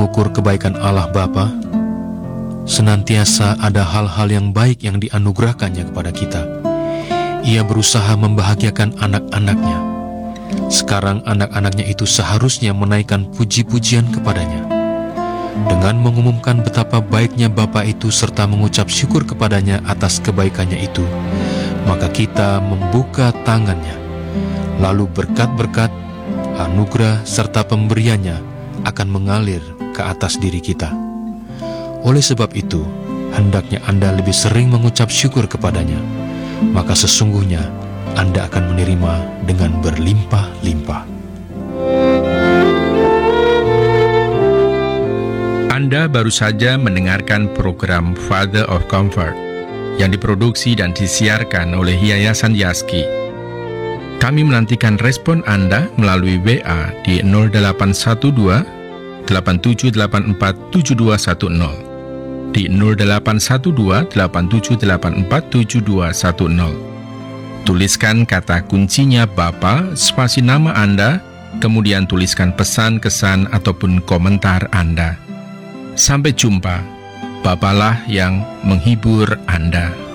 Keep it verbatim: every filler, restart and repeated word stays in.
mengukur kebaikan Allah Bapa? Senantiasa ada hal-hal yang baik yang dianugerahkannya kepada kita. Ia berusaha membahagiakan anak-anaknya. Sekarang anak-anaknya itu seharusnya menaikkan puji-pujian kepadanya. Dengan mengumumkan betapa baiknya Bapa itu serta mengucap syukur kepadanya atas kebaikannya itu, maka kita membuka tangannya. Lalu berkat-berkat, anugerah serta pemberiannya akan mengalir ke atas diri kita. Oleh sebab itu, hendaknya Anda lebih sering mengucap syukur kepadanya, maka sesungguhnya Anda akan menerima dengan berlimpah-limpah. Anda baru saja mendengarkan program Father of Comfort yang diproduksi dan disiarkan oleh Yayasan Yaski. Kami menantikan respon Anda melalui W A di nol delapan satu dua, delapan tujuh delapan empat, tujuh dua satu nol, di nol delapan satu dua, delapan tujuh delapan empat, tujuh dua satu nol. Tuliskan kata kuncinya Bapa, spasi nama Anda, kemudian tuliskan pesan, kesan, ataupun komentar Anda. Sampai jumpa, Bapalah yang menghibur Anda.